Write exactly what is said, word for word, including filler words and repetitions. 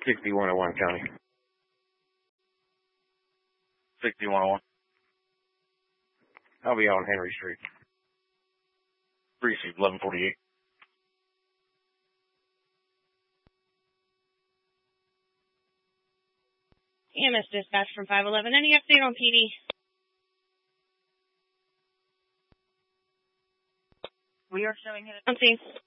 sixty-one oh one County. sixty-one oh one. I'll be on Henry Street. Precinct eleven forty-eight. E M S dispatch from five eleven. Any update on P D? We are showing it. On scene.